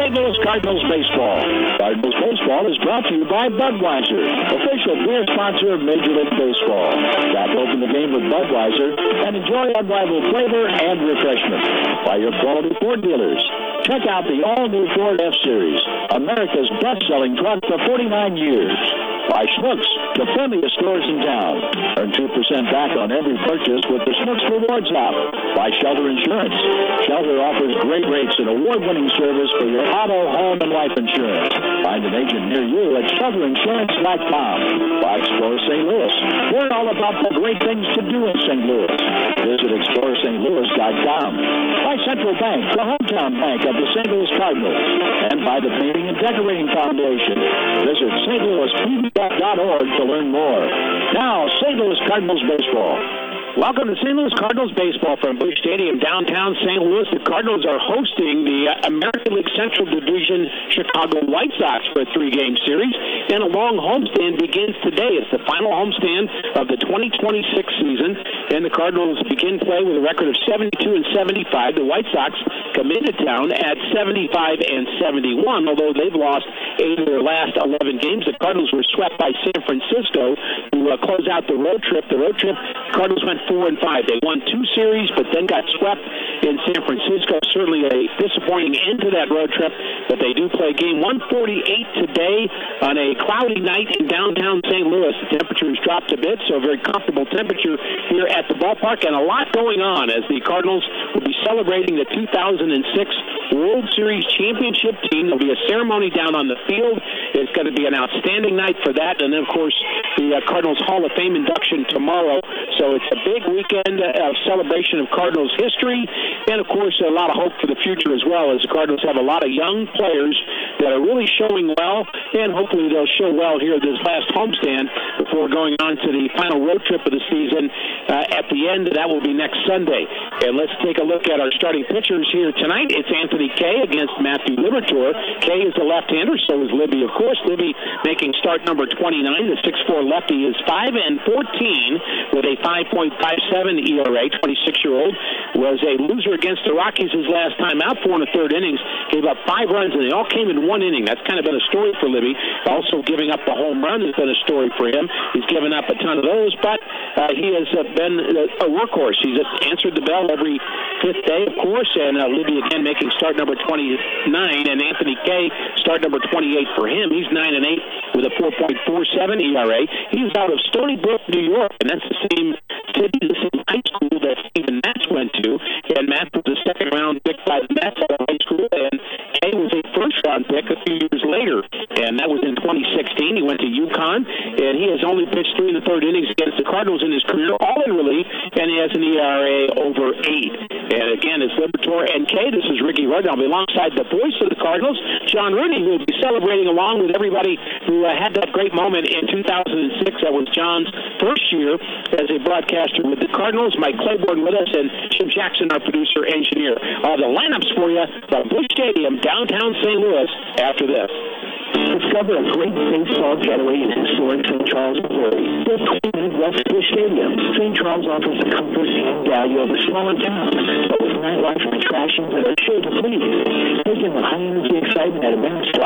St. Louis Cardinals baseball. Cardinals baseball is brought to you by Budweiser, official beer sponsor of Major League Baseball. Crack open the game with Budweiser and enjoy unrivaled flavor and refreshment. By your quality Ford dealers. Check out the all-new Ford F-Series, America's best-selling truck for 49 years. By Schnucks, the friendliest stores in town. Earn 2% back on every purchase with the Schnucks Rewards app. By Shelter Insurance. Shelter offers great rates and award-winning service for your auto, home, and life insurance. Find an agent near you at shelterinsurance.com. By Explore St. Louis. Learn all about the great things to do in St. Louis. Visit ExploreSt.Louis.com. By Central Bank, the hometown bank of the St. Louis Cardinals. And by the Painting and Decorating Foundation. Visit stlouispd.org to learn more. Now, St. Louis Cardinals baseball. Welcome to St. Louis Cardinals baseball from Busch Stadium, downtown St. Louis. The Cardinals are hosting the American League Central Division Chicago White Sox for a 3-game series, and a long homestand begins today. It's the final homestand of the 2026 season, and the Cardinals begin play with a record of 72 and 75. The White Sox come into town at 75 and 71, although they've lost 8 of their last 11 games. The Cardinals were swept by San Francisco to close out the road trip. The road trip, Cardinals went 4-5. They won 2 series, but then got swept in San Francisco. Certainly a disappointing end to that road trip, but they do play game 148 today on a cloudy night in downtown St. Louis. The temperature's dropped a bit, so a very comfortable temperature here at the ballpark, and a lot going on as the Cardinals will be celebrating the 2006 World Series championship team. There'll be a ceremony down on the field. It's going to be an outstanding night for that, and then, of course, the Cardinals Hall of Fame induction tomorrow. So it's a big weekend of celebration of Cardinals history, and, of course, a lot of hope for the future as well, as the Cardinals have a lot of young players that are really showing well, and hopefully they'll show well here this last homestand before going on to the final road trip of the season at the end. That will be next Sunday. And let's take a look at our starting pitchers here tonight. It's Anthony Kay against Matthew Liberatore. Kay is a left-hander, so is Libby, of course. Libby making start number 29. The 6'4" lefty is 5-14 with a 5.57 ERA. 26-year-old was a loser against the Rockies his last time out, 4 1/3 innings, gave up 5 runs, and they all came in 1 inning. That's kind of been a story for Libby. Also giving up the home run has been a story for him. He's given up a ton of those, but he has been a workhorse. He's answered the bell every 5th day, of course, and Libby again making start number 29, and Anthony Kay start number 28 for him. He's 9-8 with a 4.47 ERA. He's out of Stony Brook, New York, and that's the same city, the same high school that Stephen Matz went to, and Matz was a second-round pick by the Mets out of high school, and Kay was a first-round pick a few years later, and that was in 2016. He went to UConn, and he has only pitched 3 1/3 innings against the Cardinals in his career, all in relief, and he has an ERA over 8. And again, it's Liberatore and Kay. This is Ricky Rudin. I'll be alongside the voice of the Cardinals, John Rooney, who will be celebrating along with everybody who had that great moment in 2006. That was John's first year as a broadcaster with the Cardinals. Mike Claiborne with us, and Jim Jackson, our producer engineer. The lineups for you from Busch Stadium, downtown St. Louis, after this. Discover a great baseball getaway in historic St. Charles, Missouri. Built 20 minutes west of Busch Stadium, St. Charles offers the comfort and value of a smaller town, but with nightlife and attractions that are sure to please. Take in the high-energy excitement at events